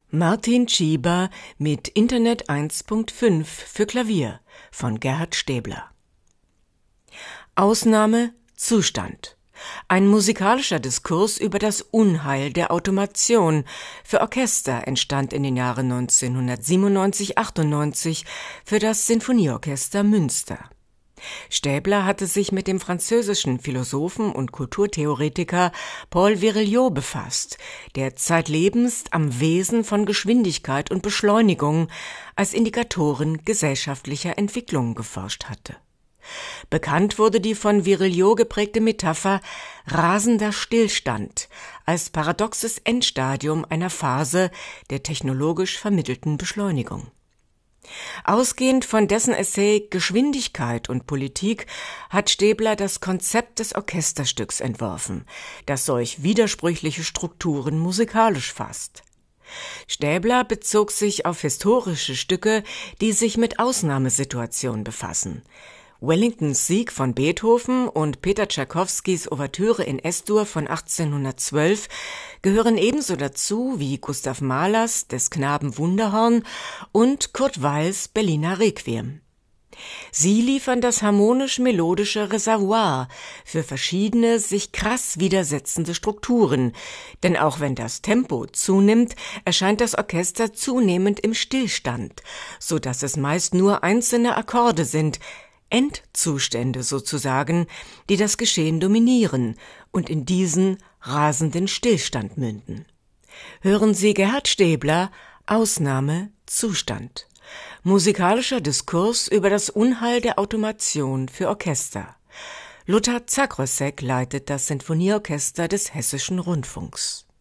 Martin Schieber mit Internet 1.5 für Klavier von Gerhard Stäbler. Ausnahme Zustand. Ein musikalischer Diskurs über das Unheil der Automation für Orchester entstand in den Jahren 1997/98 für das Sinfonieorchester Münster. Stäbler hatte sich mit dem französischen Philosophen und Kulturtheoretiker Paul Virilio befasst, der zeitlebens am Wesen von Geschwindigkeit und Beschleunigung als Indikatoren gesellschaftlicher Entwicklung geforscht hatte. Bekannt wurde die von Virilio geprägte Metapher rasender Stillstand als paradoxes Endstadium einer Phase der technologisch vermittelten Beschleunigung. Ausgehend von dessen Essay Geschwindigkeit und Politik hat Stäbler das Konzept des Orchesterstücks entworfen, das solch widersprüchliche Strukturen musikalisch fasst. Stäbler bezog sich auf historische Stücke, die sich mit Ausnahmesituationen befassen. Wellingtons Sieg von Beethoven und Peter Tschaikowskis Ouvertüre in S-Dur von 1812 gehören ebenso dazu wie Gustav Mahlers Des Knaben Wunderhorn und Kurt Weils Berliner Requiem. Sie liefern das harmonisch-melodische Reservoir für verschiedene, sich krass widersetzende Strukturen, denn auch wenn das Tempo zunimmt, erscheint das Orchester zunehmend im Stillstand, so dass es meist nur einzelne Akkorde sind, Endzustände sozusagen, die das Geschehen dominieren und in diesen rasenden Stillstand münden. Hören Sie Gerhard Stäbler, Ausnahme Zustand. Musikalischer Diskurs über das Unheil der Automation für Orchester. Lothar Zakrössek leitet das Sinfonieorchester des Hessischen Rundfunks.